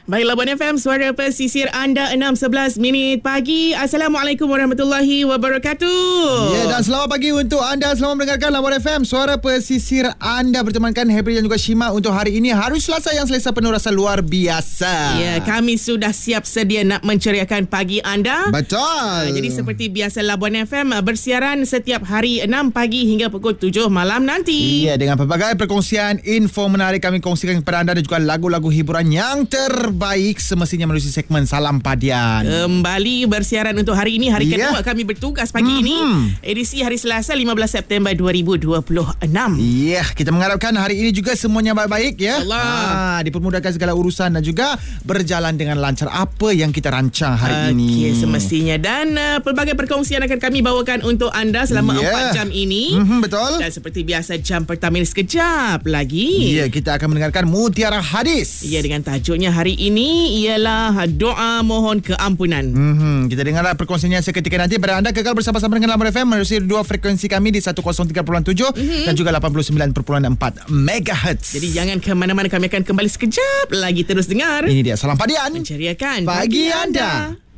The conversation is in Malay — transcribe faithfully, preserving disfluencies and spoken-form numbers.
Baiklah, Labuan F M, suara pesisir anda, enam sebelas minit pagi. Assalamualaikum warahmatullahi wabarakatuh. Ya, dan selamat pagi untuk anda. Selamat mendengarkan Labuan F M, suara pesisir anda. Bertemankan Happy dan juga Shima untuk hari ini, hari Selasa yang selesa penuh rasa luar biasa. Ya, kami sudah siap sedia nak menceriakan pagi anda. Betul. Uh, jadi seperti biasa, Labuan F M bersiaran setiap hari enam pagi hingga pukul tujuh malam nanti. Ya, dengan pelbagai perkongsian info menarik kami kongsikan kepada anda dan juga lagu-lagu hiburan yang terbaik. Baik, semestinya melalui segmen Salam Padian. Kembali bersiaran untuk hari ini, hari yeah. kedua kami bertugas pagi mm-hmm. ini. Edisi hari Selasa lima belas September dua ribu dua puluh enam. Ya, yeah, kita mengharapkan hari ini juga semuanya baik-baik ya. Allah. Ha, dipermudahkan segala urusan dan juga berjalan dengan lancar apa yang kita rancang hari okay, ini. Okey, semestinya. Dan uh, pelbagai perkongsian akan kami bawakan untuk anda selama yeah. empat jam ini. Mm-hmm, betul. Dan seperti biasa, jam pertama ini sekejap lagi. Ya, yeah, kita akan mendengarkan Mutiara Hadis. Ya, yeah, dengan tajuknya hari ini ini ialah doa mohon keampunan. Mm-hmm. Kita dengarlah perkongsiannya seketika nanti. Pada anda kekal bersama-sama dengan Labuan F M melalui dua frekuensi kami di seratus tiga perpuluhan tujuh mm-hmm. dan juga lapan puluh sembilan perpuluhan empat megahertz. Jadi jangan ke mana-mana, kami akan kembali sekejap lagi. Terus dengar. Ini dia Salam Padian, menceriakan pagi anda.